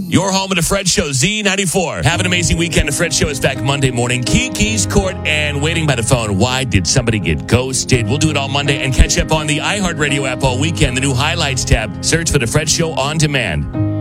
Your home of the Fred Show, Z94. Have an amazing weekend. The Fred Show is back Monday morning. Kiki's Court and waiting by the phone. Why did somebody get ghosted? We'll do it all Monday and catch up on the iHeartRadio app all weekend. The new highlights tab. Search for the Fred Show on demand.